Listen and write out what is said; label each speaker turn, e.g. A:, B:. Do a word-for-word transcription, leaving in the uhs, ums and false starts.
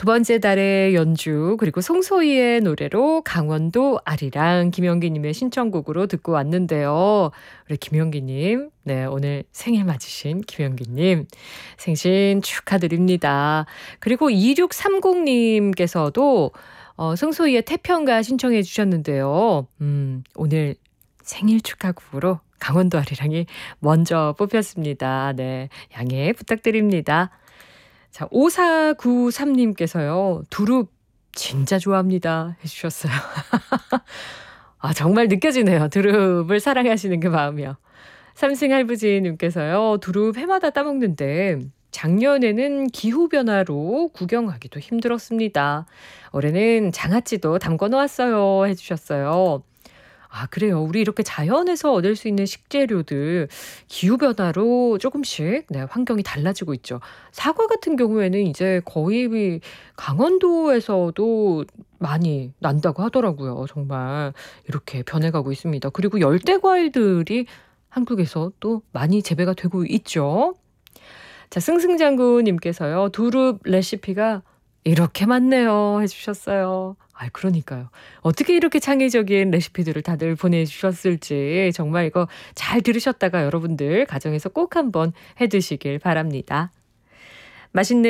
A: 두 번째 달의 연주 그리고 송소희의 노래로 강원도 아리랑 김영기님의 신청곡으로 듣고 왔는데요. 우리 김영기님, 네 오늘 생일 맞으신 김영기님 생신 축하드립니다. 그리고 이육삼공님께서도 어, 송소희의 태평가 신청해 주셨는데요. 음, 오늘 생일 축하곡으로 강원도 아리랑이 먼저 뽑혔습니다. 네, 양해 부탁드립니다. 자, 오사구삼님께서요. 두릅 진짜 좋아합니다 해주셨어요. 아, 정말 느껴지네요. 두릅을 사랑하시는 그 마음이요. 삼승할부지님께서요. 두릅 해마다 따먹는데 작년에는 기후변화로 구경하기도 힘들었습니다. 올해는 장아찌도 담궈 놓았어요 해주셨어요. 아, 그래요. 우리 이렇게 자연에서 얻을 수 있는 식재료들 기후변화로 조금씩 네, 환경이 달라지고 있죠. 사과 같은 경우에는 이제 거의 강원도에서도 많이 난다고 하더라고요. 정말 이렇게 변해가고 있습니다. 그리고 열대 과일들이 한국에서 또 많이 재배가 되고 있죠. 자, 승승장구님께서요. 두릅 레시피가 이렇게 많네요 해주셨어요. 아, 그러니까요. 어떻게 이렇게 창의적인 레시피들을 다들 보내주셨을지 정말 이거 잘 들으셨다가 여러분들 가정에서 꼭 한번 해드시길 바랍니다. 맛있는